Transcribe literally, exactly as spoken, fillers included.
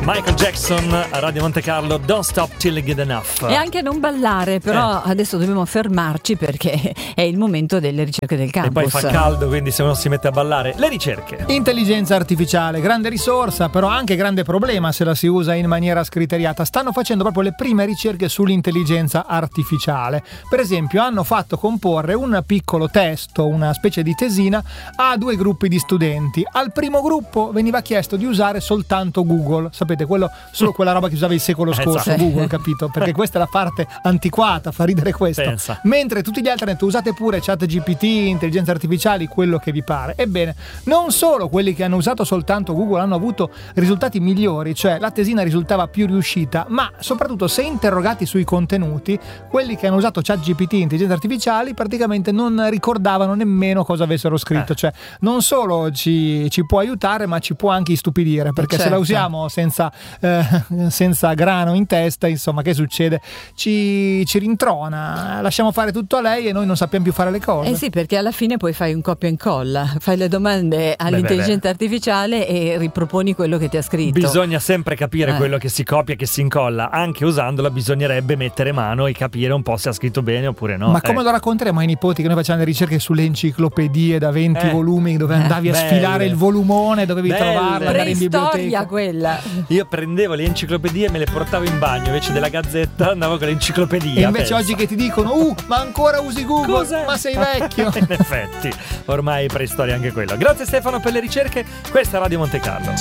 Michael Jackson a Radio Monte Carlo, Don't Stop Till You Get Enough. E anche non ballare, però eh. adesso dobbiamo fermarci perché è il momento delle ricerche del campus. E poi fa caldo, quindi se uno si mette a ballare. Le ricerche. Intelligenza artificiale, grande risorsa, però anche grande problema se la si usa in maniera scriteriata. Stanno facendo proprio le prime ricerche sull'intelligenza artificiale. Per esempio, hanno fatto comporre un piccolo testo, una specie di tesina, a due gruppi di studenti. Al primo gruppo veniva chiesto di usare soltanto Google, sapete, quello, solo quella roba che usava il secolo scorso, esatto. Google, capito? Perché questa è la parte antiquata, fa ridere questo. Pensa. Mentre tutti gli altri hanno detto usate pure ChatGPT, intelligenza artificiali, quello che vi pare. Ebbene, non solo quelli che hanno usato soltanto Google hanno avuto risultati migliori, cioè la tesina risultava più riuscita, ma soprattutto se interrogati sui contenuti, quelli che hanno usato ChatGPT, intelligenza artificiali, praticamente non ricordavano nemmeno cosa avessero scritto. Eh. Cioè, non solo ci, ci può aiutare, ma ci può anche istupidire, perché certo. se la usiamo senza, eh, senza grano in testa, insomma, che succede? Ci, ci rintrona, lasciamo fare tutto a lei e noi non sappiamo più fare le cose. Eh sì, perché alla fine poi fai un copia e incolla, fai le domande all'intelligenza beh, beh, beh. artificiale e riproponi quello che ti ha scritto. Bisogna sempre capire eh. quello che si copia e che si incolla. Anche usandola bisognerebbe mettere mano e capire un po' se ha scritto bene oppure no. Ma come eh. lo racconteremo ai nipoti che noi facciamo le ricerche sulle enciclopedie da venti eh. volumi dove andavi eh. a sfilare Belle. il volumone, dovevi Belle. trovarla, andare in biblioteca. Quella. Io prendevo le enciclopedie e me le portavo in bagno, invece della gazzetta andavo con l'enciclopedia. E invece pensa. Oggi che ti dicono uh ma ancora usi Google? Cos'è? Ma sei vecchio. In effetti ormai è preistoria anche quello. Grazie Stefano per le ricerche. Questa è Radio Monte Carlo.